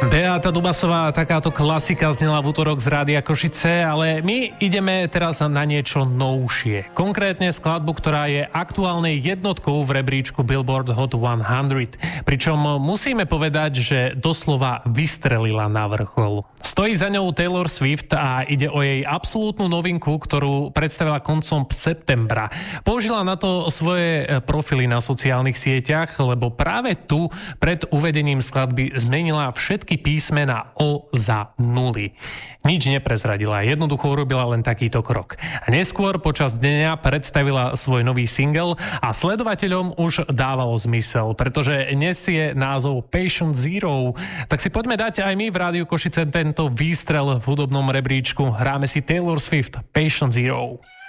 Beata Dubasová, takáto klasika znela v utorok z Rádia Košice, ale my ideme teraz na niečo novšie. Konkrétne skladbu, ktorá je aktuálnej jednotkou v rebríčku Billboard Hot 100. Pričom musíme povedať, že doslova vystrelila na vrchol. Stojí za ňou Taylor Swift a ide o jej absolútnu novinku, ktorú predstavila koncom septembra. Použila na to svoje profily na sociálnych sieťach, lebo práve tu pred uvedením skladby zmenila všetky písmena O za nuly. Nič neprezradila, jednoducho urobila len takýto krok. A neskôr počas dňa predstavila svoj nový single a sledovateľom už dávalo zmysel, pretože nesie názov Patient Zero. Tak si poďme dať aj my v Rádiu Košice tento výstrel v hudobnom rebríčku. Hráme si Taylor Swift Patient Zero.